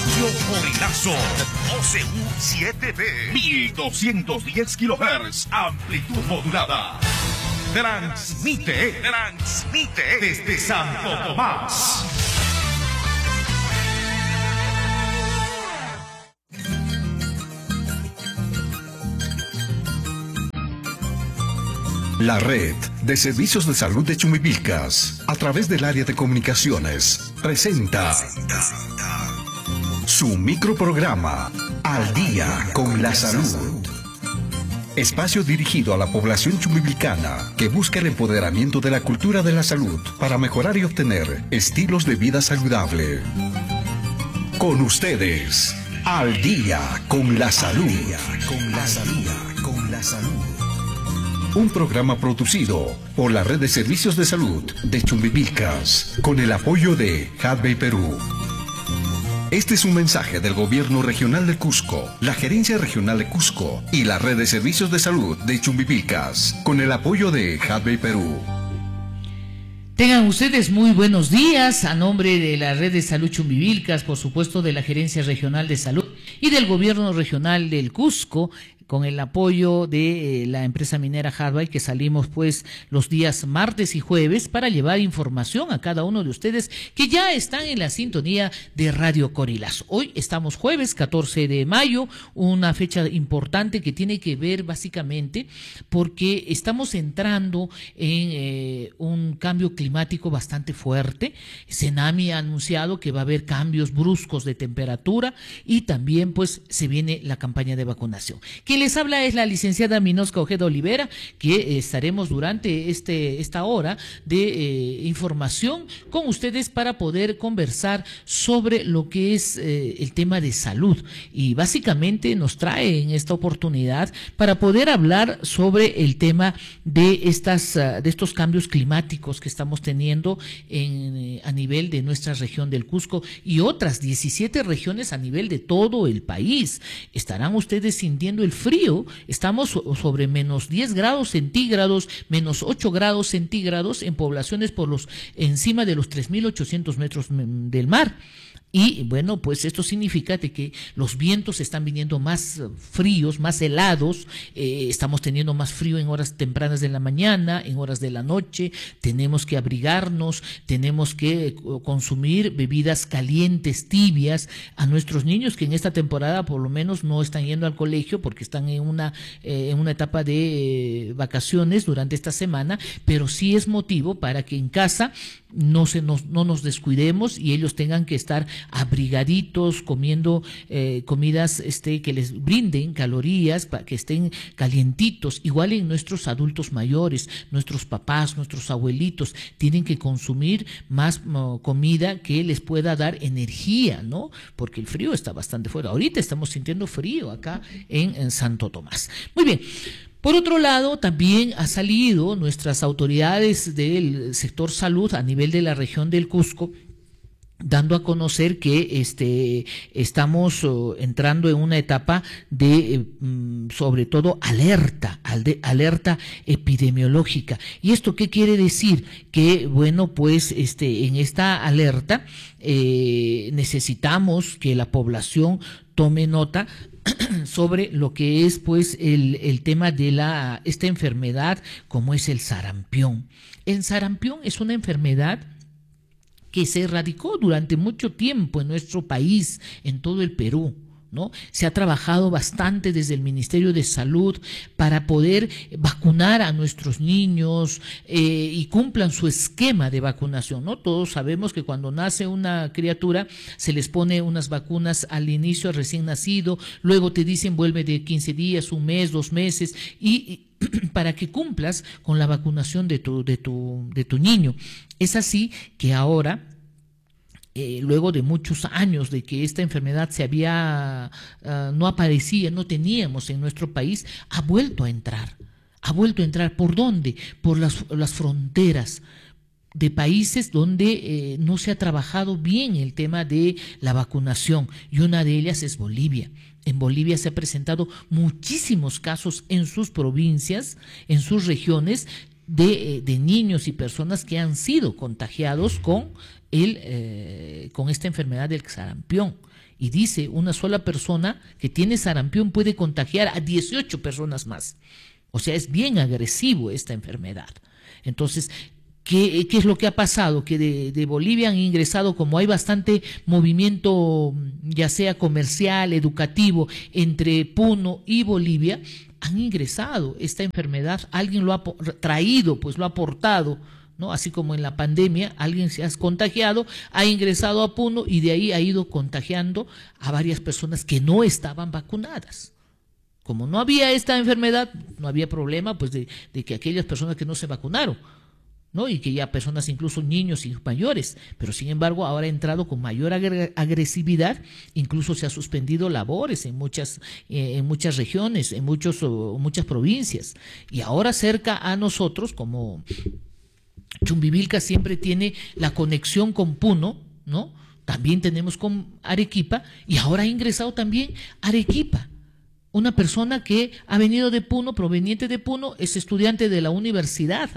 Radio Corilazo, OCU 7B, 1210 kHz, amplitud modulada. Transmite desde Santo Tomás. La red de servicios de salud de Chumbivilcas, a través del área de comunicaciones, presenta su microprograma Al Día con la Salud. Espacio dirigido a la población chumbivilcana que busca el empoderamiento de la cultura de la salud para mejorar y obtener estilos de vida saludable. Con ustedes, Al Día con la Salud. Un programa producido por la Red de Servicios de Salud de Chumbivilcas, con el apoyo de Hadbey Perú. Este es un mensaje del Gobierno Regional de Cusco, la Gerencia Regional de Cusco y la Red de Servicios de Salud de Chumbivilcas, con el apoyo de Hadbey Perú. Tengan ustedes muy buenos días, a nombre de la Red de Salud Chumbivilcas, por supuesto de la Gerencia Regional de Salud y del Gobierno Regional del Cusco, con el apoyo de la empresa minera Hadbey, que salimos pues los días martes y jueves para llevar información a cada uno de ustedes que ya están en la sintonía de Radio Corilazo. Hoy estamos jueves 14 de mayo, una fecha importante que tiene que ver básicamente porque estamos entrando en un cambio climático bastante fuerte. Senami ha anunciado que va a haber cambios bruscos de temperatura y también pues se viene la campaña de vacunación. Quien les habla es la licenciada Minosca Ojeda Olivera, que estaremos durante esta hora de información con ustedes para poder conversar sobre lo que es el tema de salud, y básicamente nos trae en esta oportunidad para poder hablar sobre el tema de estos cambios climáticos que estamos teniendo a nivel de nuestra región del Cusco y otras 17 regiones a nivel de todo el país. Estarán ustedes sintiendo el frío. Estamos sobre menos 10 grados centígrados, menos 8 grados centígrados en poblaciones encima de los 3.800 metros del mar. Y bueno, pues esto significa de que los vientos están viniendo más fríos, más helados, estamos teniendo más frío en horas tempranas de la mañana, en horas de la noche, tenemos que abrigarnos, tenemos que consumir bebidas calientes, tibias, a nuestros niños que en esta temporada por lo menos no están yendo al colegio porque están en una etapa de vacaciones durante esta semana, pero sí es motivo para que en casa no nos descuidemos y ellos tengan que estar abrigaditos, comiendo comidas que les brinden calorías, para que estén calientitos. Igual en nuestros adultos mayores, nuestros papás, nuestros abuelitos tienen que consumir más comida que les pueda dar energía, ¿no? Porque el frío está bastante fuerte. Ahorita estamos sintiendo frío acá en Santo Tomás. Muy bien. Por otro lado, también ha salido nuestras autoridades del sector salud a nivel de la región del Cusco, dando a conocer que estamos entrando en una etapa de sobre todo alerta epidemiológica. ¿Y esto qué quiere decir? Que bueno, pues en esta alerta necesitamos que la población tome nota sobre lo que es pues el tema de esta enfermedad, como es el sarampión. El sarampión es una enfermedad que se erradicó durante mucho tiempo en nuestro país, en todo el Perú, ¿no? Se ha trabajado bastante desde el Ministerio de Salud para poder vacunar a nuestros niños y cumplan su esquema de vacunación, ¿no? Todos sabemos que cuando nace una criatura se les pone unas vacunas al inicio, recién nacido, luego te dicen vuelve de 15 días, un mes, 2 meses y para que cumplas con la vacunación de tu niño. Es así que ahora luego de muchos años de que esta enfermedad no aparecía, no teníamos en nuestro país, ha vuelto a entrar. ¿Por dónde? Por las fronteras de países donde no se ha trabajado bien el tema de la vacunación, y una de ellas es Bolivia. En Bolivia se han presentado muchísimos casos en sus provincias, en sus regiones, de niños y personas que han sido contagiados con con esta enfermedad del sarampión. Y dice, una sola persona que tiene sarampión puede contagiar a 18 personas más. O sea, es bien agresivo esta enfermedad. Entonces, ¿qué es lo que ha pasado? Que de Bolivia han ingresado, como hay bastante movimiento, ya sea comercial, educativo, entre Puno y Bolivia, han ingresado esta enfermedad, alguien lo ha traído, pues lo ha aportado, ¿no? Así como en la pandemia, alguien se ha contagiado, ha ingresado a Puno y de ahí ha ido contagiando a varias personas que no estaban vacunadas. Como no había esta enfermedad, no había problema pues de que aquellas personas que no se vacunaron, ¿no? Y que ya personas, incluso niños y mayores, pero sin embargo ahora ha entrado con mayor agresividad, incluso se ha suspendido labores en muchas regiones, en muchas provincias, y ahora cerca a nosotros, como Chumbivilcas siempre tiene la conexión con Puno, ¿no? También tenemos con Arequipa, y ahora ha ingresado también Arequipa. Una persona que ha venido de Puno, proveniente de Puno, es estudiante de la universidad,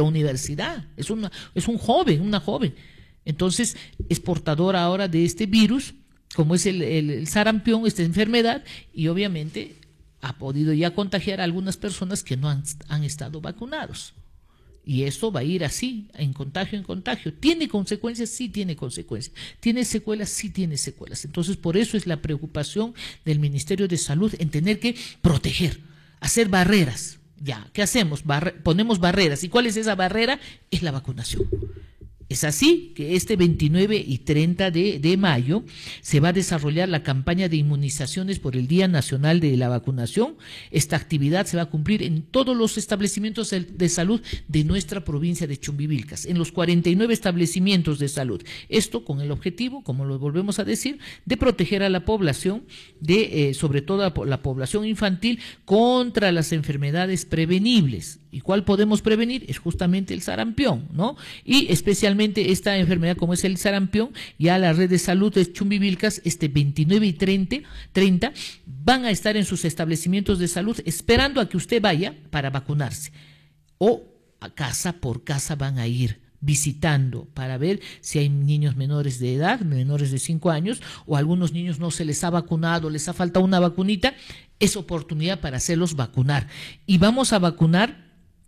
es un joven, una joven. Entonces es portadora ahora de este virus, como es el sarampión, esta enfermedad, y obviamente ha podido ya contagiar a algunas personas que no han estado vacunados. Y esto va a ir así, en contagio. ¿Tiene consecuencias? Sí tiene consecuencias. ¿Tiene secuelas? Sí tiene secuelas. Entonces, por eso es la preocupación del Ministerio de Salud en tener que proteger, hacer barreras. Ya, ¿qué hacemos? Ponemos barreras. ¿Y cuál es esa barrera? Es la vacunación. Es así que este 29 y 30 de mayo se va a desarrollar la campaña de inmunizaciones por el Día Nacional de la Vacunación. Esta actividad se va a cumplir en todos los establecimientos de salud de nuestra provincia de Chumbivilcas, en los 49 establecimientos de salud. Esto con el objetivo, como lo volvemos a decir, de proteger a la población, sobre todo a la población infantil, contra las enfermedades prevenibles. ¿Y cuál podemos prevenir? Es justamente el sarampión, ¿no? Y especialmente esta enfermedad como es el sarampión, ya la red de salud de Chumbivilcas, este 29 y 30, van a estar en sus establecimientos de salud esperando a que usted vaya para vacunarse. O a casa por casa van a ir visitando para ver si hay niños menores de edad, menores de 5 años, o a algunos niños no se les ha vacunado, les ha faltado una vacunita. Es oportunidad para hacerlos vacunar. Y vamos a vacunar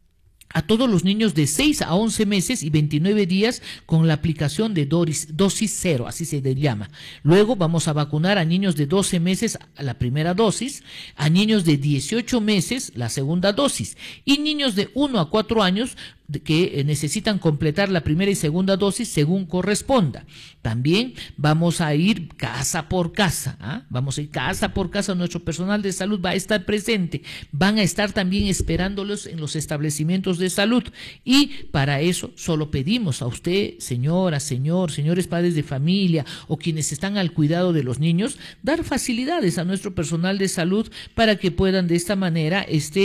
a todos los niños de 6 a 11 meses y 29 días con la aplicación de dosis 0, así se le llama. Luego vamos a vacunar a niños de 12 meses a la primera dosis, a niños de 18 meses la segunda dosis, y niños de 1 a 4 años que necesitan completar la primera y segunda dosis según corresponda. También vamos a ir casa por casa, vamos a ir casa por casa, nuestro personal de salud va a estar presente, van a estar también esperándolos en los establecimientos de salud, y para eso solo pedimos a usted, señora, señores padres de familia o quienes están al cuidado de los niños, dar facilidades a nuestro personal de salud para que puedan de esta manera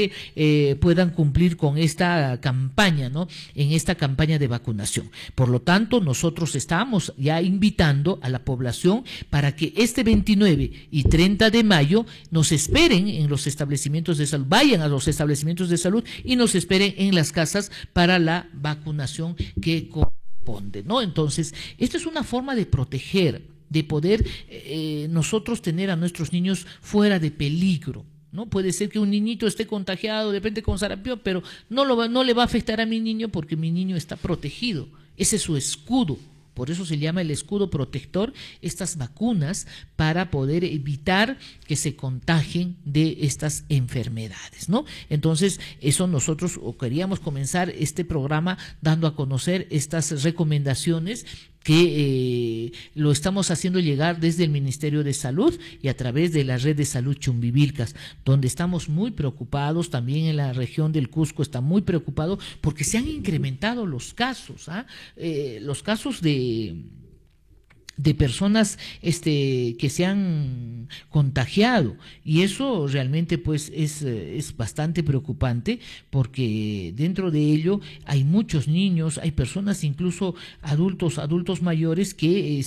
puedan cumplir con esta campaña, ¿no? En esta campaña de vacunación. Por lo tanto, nosotros estamos ya invitando a la población para que este 29 y 30 de mayo nos esperen en los establecimientos de salud, vayan a los establecimientos de salud y nos esperen en las casas para la vacunación que corresponde, ¿no? Entonces, esto es una forma de proteger, de poder nosotros tener a nuestros niños fuera de peligro. ¿No? Puede ser que un niñito esté contagiado de repente con sarampión, pero no le va a afectar a mi niño porque mi niño está protegido. Ese es su escudo. Por eso se llama el escudo protector, estas vacunas, para poder evitar que se contagien de estas enfermedades, ¿no? Entonces, eso nosotros queríamos comenzar este programa dando a conocer estas recomendaciones que lo estamos haciendo llegar desde el Ministerio de Salud y a través de la red de salud Chumbivilcas, donde estamos muy preocupados. También en la región del Cusco está muy preocupado porque se han incrementado los casos, los casos de personas que se han contagiado, y eso realmente pues es bastante preocupante, porque dentro de ello hay muchos niños, hay personas, incluso adultos mayores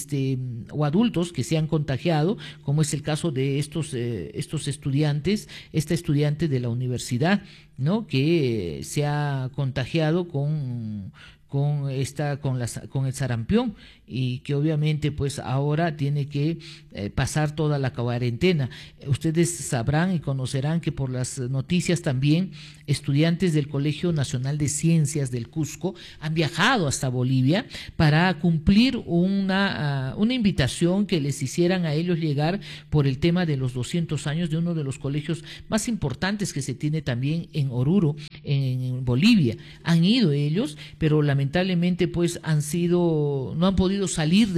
o adultos que se han contagiado, como es el caso de estos estudiantes, esta estudiante de la universidad, ¿no? Que se ha contagiado con el sarampión, y que obviamente pues ahora tiene que pasar toda la cuarentena. Ustedes sabrán y conocerán que por las noticias también estudiantes del Colegio Nacional de Ciencias del Cusco han viajado hasta Bolivia para cumplir una invitación que les hicieran a ellos llegar por el tema de los 200 años de uno de los colegios más importantes que se tiene también en Oruro, en Bolivia. Han ido ellos, pero lamentablemente pues no han podido salir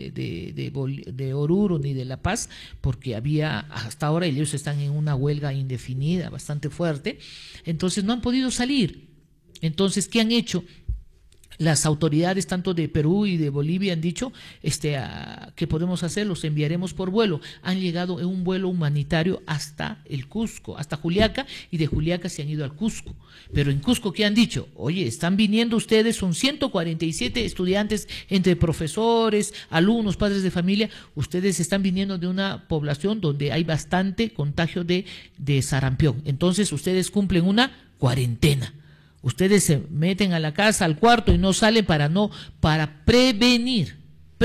de Oruro ni de La Paz, porque hasta ahora ellos están en una huelga indefinida bastante fuerte, entonces no han podido salir. Entonces, ¿qué han hecho? Las autoridades tanto de Perú y de Bolivia han dicho ¿qué podemos hacer? Los enviaremos por vuelo. Han llegado en un vuelo humanitario hasta el Cusco, hasta Juliaca, y de Juliaca se han ido al Cusco. Pero en Cusco, ¿qué han dicho? Oye, están viniendo ustedes, son 147 estudiantes entre profesores, alumnos, padres de familia. Ustedes están viniendo de una población donde hay bastante contagio de sarampión. Entonces ustedes cumplen una cuarentena. Ustedes se meten a la casa, al cuarto, y no salen para prevenir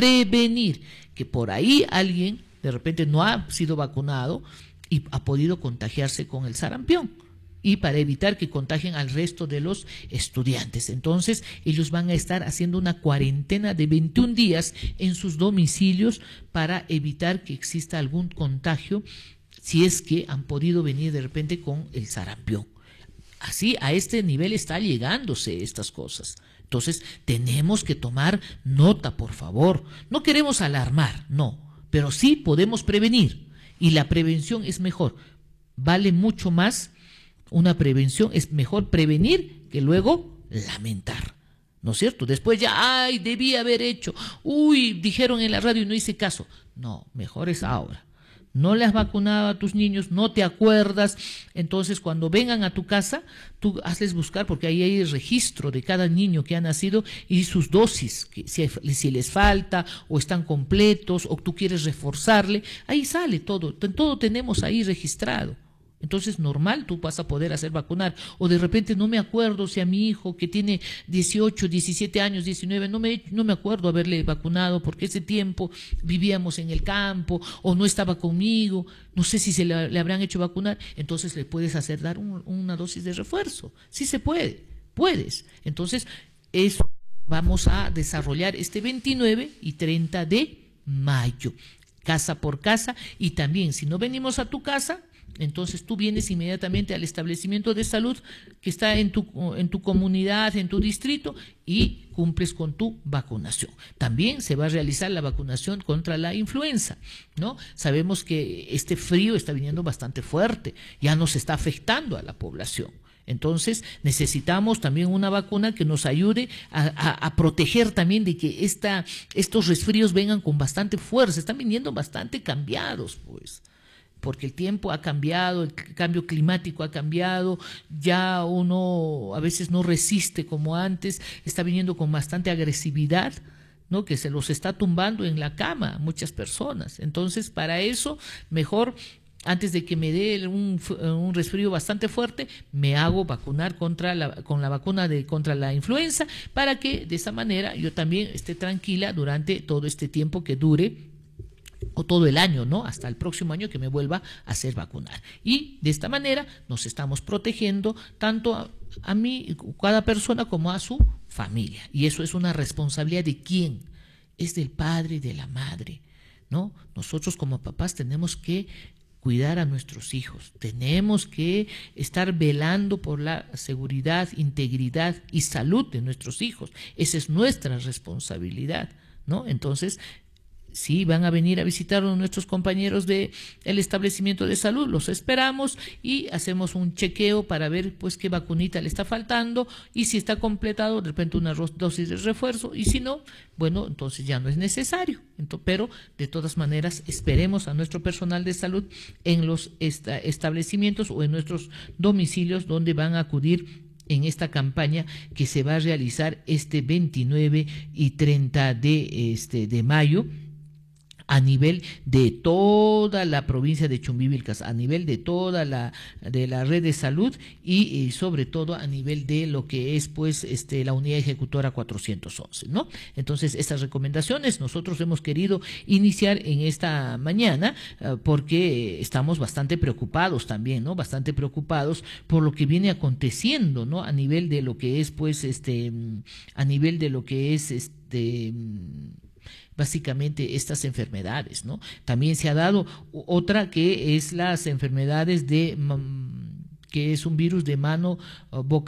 que por ahí alguien de repente no ha sido vacunado y ha podido contagiarse con el sarampión, y para evitar que contagien al resto de los estudiantes. Entonces ellos van a estar haciendo una cuarentena de 21 días en sus domicilios para evitar que exista algún contagio, si es que han podido venir de repente con el sarampión. Así, a este nivel está llegándose estas cosas. Entonces, tenemos que tomar nota, por favor. No queremos alarmar, no, pero sí podemos prevenir. Y la prevención es mejor. Vale mucho más una prevención. Es mejor prevenir que luego lamentar. ¿No es cierto? Después ya, ay, debí haber hecho. Uy, dijeron en la radio y no hice caso. No, mejor es ahora. No le has vacunado a tus niños, no te acuerdas, entonces cuando vengan a tu casa, tú hazles buscar, porque ahí hay el registro de cada niño que ha nacido y sus dosis, que si les falta o están completos o tú quieres reforzarle, ahí sale todo tenemos ahí registrado. Entonces, normal, tú vas a poder hacer vacunar. O de repente no me acuerdo si a mi hijo que tiene 18, 17 años, 19, no me acuerdo haberle vacunado porque ese tiempo vivíamos en el campo o no estaba conmigo, no sé si le habrán hecho vacunar. Entonces le puedes hacer dar una dosis de refuerzo. Sí se puede, puedes. Entonces, eso vamos a desarrollar este 29 y 30 de mayo, casa por casa. Y también, si no venimos a tu casa, entonces tú vienes inmediatamente al establecimiento de salud que está en tu comunidad, en tu distrito, y cumples con tu vacunación. También se va a realizar la vacunación contra la influenza, ¿no? Sabemos que este frío está viniendo bastante fuerte, ya nos está afectando a la población. Entonces necesitamos también una vacuna que nos ayude a proteger también de que estos resfríos vengan con bastante fuerza. Están viniendo bastante cambiados, pues, porque el tiempo ha cambiado, el cambio climático ha cambiado, ya uno a veces no resiste como antes, está viniendo con bastante agresividad, ¿no? Que se los está tumbando en la cama a muchas personas. Entonces, para eso, mejor, antes de que me dé un resfrío bastante fuerte, me hago vacunar con la vacuna contra la influenza, para que de esa manera yo también esté tranquila durante todo este tiempo que dure, o todo el año, ¿no? Hasta el próximo año que me vuelva a hacer vacunar. Y de esta manera nos estamos protegiendo tanto a mí, cada persona, como a su familia. Y eso es una responsabilidad ¿de quién? Es del padre y de la madre, ¿no? Nosotros como papás tenemos que cuidar a nuestros hijos, tenemos que estar velando por la seguridad, integridad y salud de nuestros hijos. Esa es nuestra responsabilidad, ¿no? Entonces, sí, van a venir a visitarnos nuestros compañeros del establecimiento de salud, los esperamos y hacemos un chequeo para ver pues qué vacunita le está faltando, y si está completado, de repente una dosis de refuerzo, y si no, bueno, entonces ya no es necesario. Pero de todas maneras esperemos a nuestro personal de salud en los establecimientos o en nuestros domicilios donde van a acudir en esta campaña que se va a realizar este 29 y 30 de mayo, a nivel de toda la provincia de Chumbivilcas, a nivel de toda la red de salud y sobre todo a nivel de lo que es pues la unidad ejecutora 411, ¿no? Entonces, estas recomendaciones nosotros hemos querido iniciar en esta mañana porque estamos bastante preocupados también, ¿no? Bastante preocupados por lo que viene aconteciendo, ¿no? A nivel de lo que es pues a nivel de lo que es básicamente estas enfermedades, ¿no? También se ha dado otra que es las enfermedades que es un virus de mano boca